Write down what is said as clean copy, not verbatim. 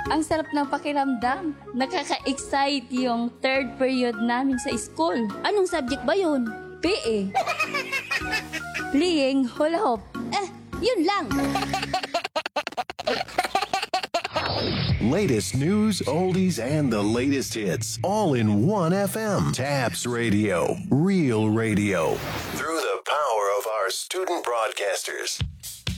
Ang sarap ng pakiramdam. Nakaka-excite yung third period namin sa school. Anong subject ba yun? PE. Playing hula hoop. Yun lang. Latest news, oldies, and the latest hits. All in one FM. Tabs Radio. Real radio. Through the power of our student broadcasters.